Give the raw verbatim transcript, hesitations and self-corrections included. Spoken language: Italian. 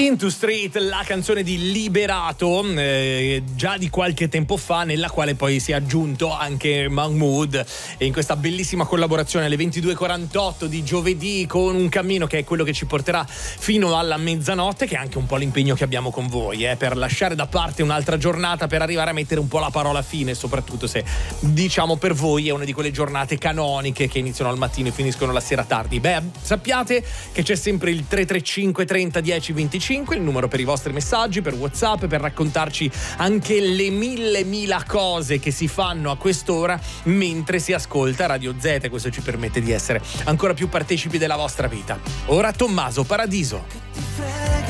Into Street, la canzone di Liberato, eh, già di qualche tempo fa, nella quale poi si è aggiunto anche Mahmood, e in questa bellissima collaborazione alle ventidue e quarantotto di giovedì con un cammino che è quello che ci porterà fino alla mezzanotte, che è anche un po' l'impegno che abbiamo con voi, eh, per lasciare da parte un'altra giornata, per arrivare a mettere un po' la parola fine, soprattutto se, diciamo, per voi è una di quelle giornate canoniche che iniziano al mattino e finiscono la sera tardi. Beh, sappiate che c'è sempre il tre tre cinque trenta dieci venticinque, il numero per i vostri messaggi, per WhatsApp, per raccontarci anche le mille mila cose che si fanno a quest'ora mentre si ascolta Radio Z. Questo ci permette di essere ancora più partecipi della vostra vita. Ora Tommaso Paradiso.